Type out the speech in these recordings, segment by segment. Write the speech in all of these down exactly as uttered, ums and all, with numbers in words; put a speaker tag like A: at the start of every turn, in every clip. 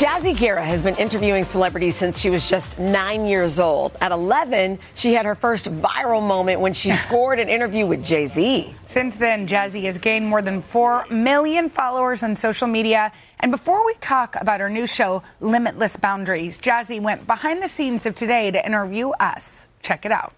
A: Jazzy Guerra has been interviewing celebrities since she was just nine years old. At eleven, she had her first viral moment when she scored an interview with Jay-Z.
B: Since then, Jazzy has gained more than four million followers on social media. And before we talk about her new show, Limitless Boundaries, Jazzy went behind the scenes of Today to interview us. Check it out.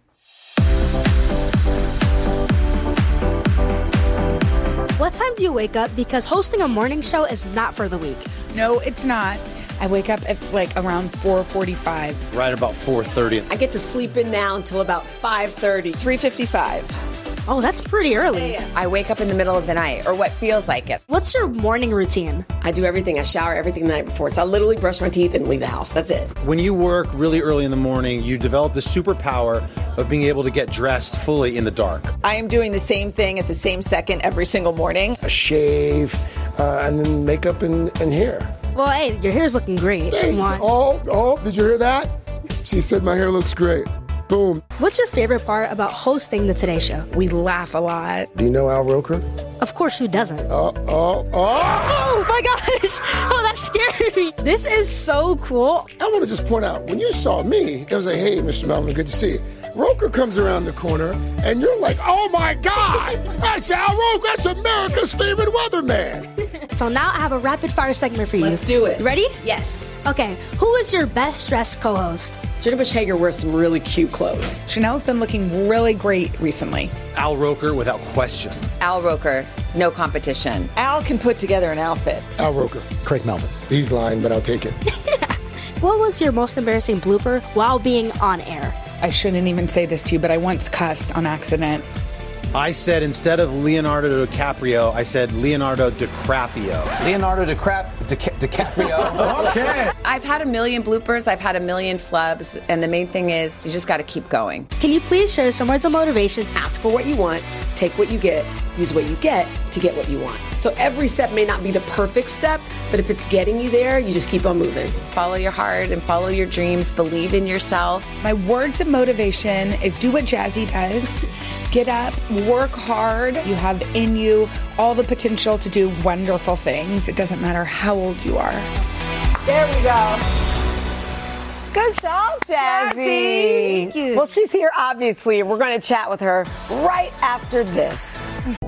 C: What time do you wake up? Because hosting a morning show is not for the weak.
B: No, it's not. I wake up at like around four forty-five.
D: Right about four thirty.
E: I get to sleep in now until about five thirty, three fifty-five.
C: Oh, that's pretty early.
F: I wake up in the middle of the night, or what feels like it.
C: What's your morning routine?
E: I do everything. I shower everything the night before. So I literally brush my teeth and leave the house. That's it.
D: When you work really early in the morning, you develop the superpower of being able to get dressed fully in the dark.
G: I am doing the same thing at the same second every single morning.
H: A shave, uh, and then makeup and, and hair.
C: Well, hey, your hair's looking great.
H: Hey, oh, oh, did you hear that? She said my hair looks great. Boom.
C: What's your favorite part about hosting the Today Show?
B: We laugh a lot.
H: Do you know Al Roker?
C: Of course, who doesn't?
H: Oh, oh, oh.
C: Oh, my gosh. Oh, that scared me. This is so cool.
H: I want to just point out, when you saw me, it was like, hey, Mister Melvin, good to see you. Roker comes around the corner, and you're like, oh, my God. That's Al Roker. That's America's favorite weatherman.
C: So now I have a rapid-fire segment for you.
E: Let's do it.
C: You ready?
E: Yes.
C: Okay. Who is your best dressed co-host?
E: Jenna Bush Hager wears some really cute clothes.
B: Chanel's been looking really great recently.
D: Al Roker, without question.
F: Al Roker, no competition.
G: Al can put together an outfit.
H: Al Roker. Craig Melvin. He's lying, but I'll take it.
C: What was your most embarrassing blooper while being on air?
B: I shouldn't even say this to you, but I once cussed on accident.
D: I said instead of Leonardo DiCaprio, I said Leonardo DiCaprio.
I: Leonardo DiCap- Dica- DiCaprio.
D: Okay.
F: I've had a million bloopers, I've had a million flubs, and the main thing is you just got to keep going.
C: Can you please share some words of motivation?
E: Ask for what you want, take what you get, use what you get to get what you want. So every step may not be the perfect step, but if it's getting you there, you just keep on moving.
F: Follow your heart and follow your dreams. Believe in yourself.
B: My words of motivation is do what Jazzy does. Get up, work hard. You have in you all the potential to do wonderful things. It doesn't matter how old you are.
G: There we go.
A: Good job, Jazzy.
C: Thank you.
A: Well, she's here, obviously, and we're going to chat with her right after this.